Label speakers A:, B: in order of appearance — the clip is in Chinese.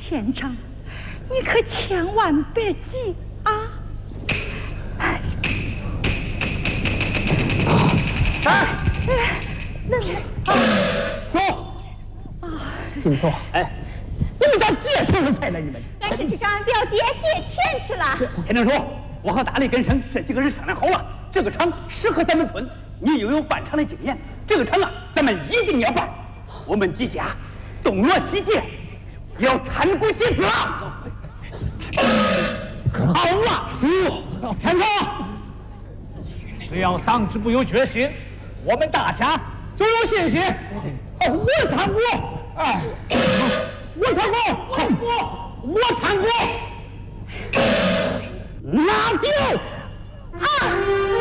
A: 天长，你可千万别急啊！哎，那
B: 说啊，金锁，哎，你们家借钱了才来？你们？
C: 俺是去找俺表姐借钱去了。
B: 天天说，我和大力根生这几个人商量好了，这个厂适合咱们村，你又有办厂的经验，这个厂啊，咱们一定要办。我们几家东锣西结，要参股集资了。好啊，叔，陈总，
D: 只要党支部有决心，我们大家就有信心。
B: 哦，我参股，哎，我参股，我参股，那就。